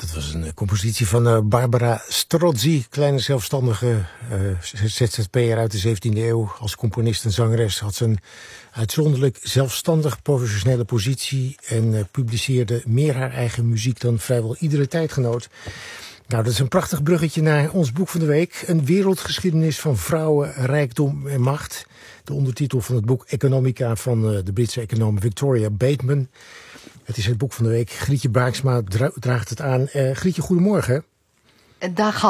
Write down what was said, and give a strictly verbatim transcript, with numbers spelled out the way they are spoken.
Dat was een compositie van uh, Barbara Strozzi, kleine zelfstandige uh, Z Z P'er uit de zeventiende eeuw. Als componist en zangeres had ze een uitzonderlijk zelfstandig professionele positie en uh, publiceerde meer haar eigen muziek dan vrijwel iedere tijdgenoot. Nou, dat is een prachtig bruggetje naar ons boek van de week. Een wereldgeschiedenis van vrouwen, rijkdom en macht. De ondertitel van het boek Economica van uh, de Britse econoom Victoria Bateman. Het is het boek van de week. Grietje Baaksma dra- draagt het aan. Uh, Grietje, goedemorgen. Dag